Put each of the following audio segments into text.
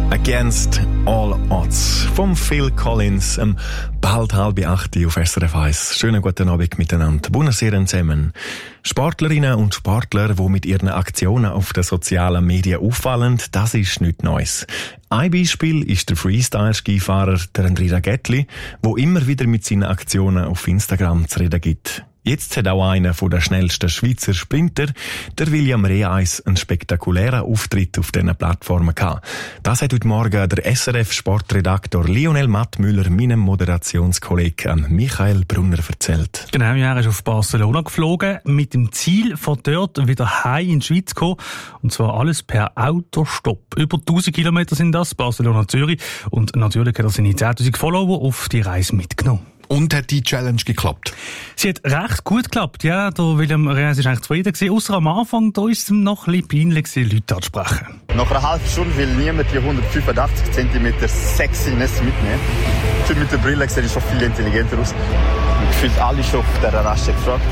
Against All Odds vom Phil Collins, bald 7:30 auf SRF 1. Schönen guten Abend miteinander. Buonasera zusammen. Sportlerinnen und Sportler, die mit ihren Aktionen auf den sozialen Medien auffallen, das ist nichts Neues. Ein Beispiel ist der Freestyle-Skifahrer Andrea Ragettli, der immer wieder mit seinen Aktionen auf Instagram zu reden gibt. Jetzt hat auch einer der schnellsten Schweizer Sprinter, der William Reis, einen spektakulären Auftritt auf diesen Plattformen gehabt. Das hat heute Morgen der SRF-Sportredaktor Lionel Mattmüller meinem Moderationskollegen Michael Brunner erzählt. Genau, ja, er ist auf Barcelona geflogen, mit dem Ziel, von dort wieder heim in die Schweiz zu kommen. Und zwar alles per Autostopp. Über 1000 Kilometer sind das, Barcelona-Zürich. Und natürlich hat er seine 10.000 Follower auf die Reise mitgenommen. Und hat die Challenge geklappt? Sie hat recht gut geklappt, ja. Der William Reis war eigentlich zufrieden gewesen. Ausser am Anfang, da ist es noch ein bisschen peinlich gewesen, Leute anzusprechen. Nach einer halben Stunde will niemand die 185 cm Sexiness mitnehmen. Mit der Brille sehe ich schon viel intelligenter aus. Gefühlt alle schon auf dieser Rasche gefragt.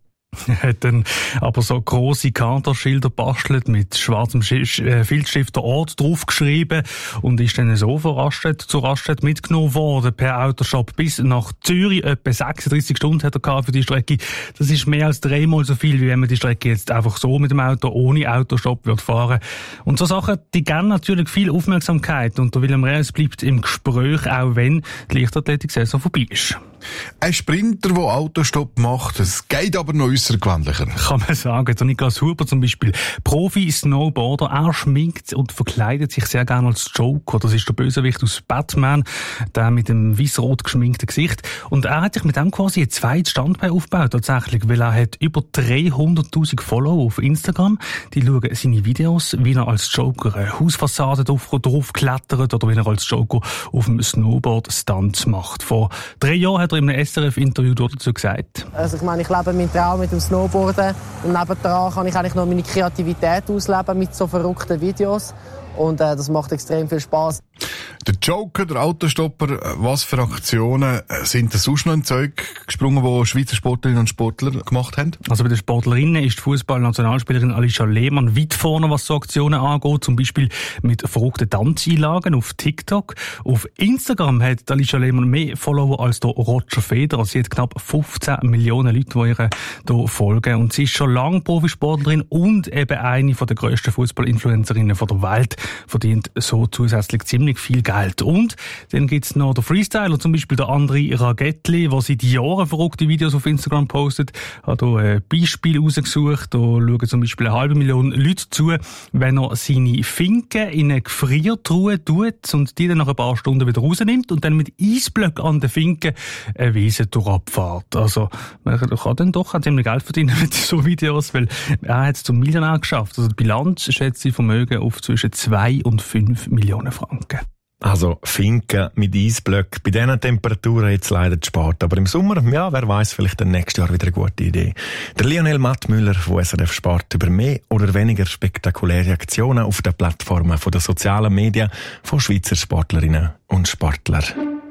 Er hat dann aber so grosse Kaderschilder bastelt mit schwarzem Filzstift der Ort draufgeschrieben und ist dann so zur Raststätte mitgenommen worden per Autoshop bis nach Zürich. Etwa 36 Stunden hat er gehabt für die Strecke. Das ist mehr als 3-mal so viel, wie wenn man die Strecke jetzt einfach so mit dem Auto ohne Autoshop wird fahren. Und so Sachen, die geben natürlich viel Aufmerksamkeit und der William Reis bleibt im Gespräch, auch wenn die Leichtathletik-Saison vorbei ist. Ein Sprinter, der Autostopp macht, es geht aber noch außergewöhnlicher. Kann man sagen. Der Niklas Huber zum Beispiel, Profi-Snowboarder, er schminkt und verkleidet sich sehr gerne als Joker. Das ist der Bösewicht aus Batman, der mit dem weiss-rot geschminkten Gesicht. Und er hat sich mit dem quasi ein zweites Standbein aufgebaut, tatsächlich, weil er hat über 300.000 Follower auf Instagram. Die schauen seine Videos, wie er als Joker eine Hausfassade drauf klettert oder wie er als Joker auf dem Snowboard Stunts macht. Vor 3 Jahren hat er in einem SRF-Interview dazu gesagt. Also ich meine, ich lebe meinen Traum mit dem Snowboarden und nebendran kann ich eigentlich noch meine Kreativität ausleben mit so verrückten Videos und das macht extrem viel Spass. Der Joker, der Autostopper, was für Aktionen sind da sonst noch ein Zeug gesprungen, die Schweizer Sportlerinnen und Sportler gemacht haben? Also bei den Sportlerinnen ist die Fußball-Nationalspielerin Alicia Lehmann weit vorne, was so Aktionen angeht, zum Beispiel mit verrückten Tanzeinlagen auf TikTok. Auf Instagram hat Alicia Lehmann mehr Follower als der Roger Federer. Sie hat knapp 15 Millionen Leute, die ihr hier folgen. Und sie ist schon lange Profisportlerin und eben eine der grössten Fußball-Influencerinnen der Welt, verdient so zusätzlich ziemlich viel Geld. Und dann gibt's noch den Freestyler, zum Beispiel der Andrea Ragettli, der seit Jahren verrückte Videos auf Instagram postet. Hat hier ein Beispiel rausgesucht. Da schauen zum Beispiel 500.000 Leute zu, wenn er seine Finken in eine Gefriertruhe tut und die dann nach ein paar Stunden wieder rausnimmt und dann mit Eisblöcken an den Finken eine Wiese durchabfährt. Also, man kann dann doch auch ziemlich Geld verdienen mit so Videos, weil er hat es zum Millionär geschafft. Also die Bilanz schätzt sein Vermögen auf zwischen 2 und 5 Millionen Franken. Also Finken mit Eisblöcken, bei diesen Temperaturen jetzt leider zu spät. Aber im Sommer, ja, wer weiß, vielleicht dann nächstes Jahr wieder eine gute Idee. Der Lionel Mattmüller von SRF Sport über mehr oder weniger spektakuläre Aktionen auf den Plattformen der sozialen Medien von Schweizer Sportlerinnen und Sportlern.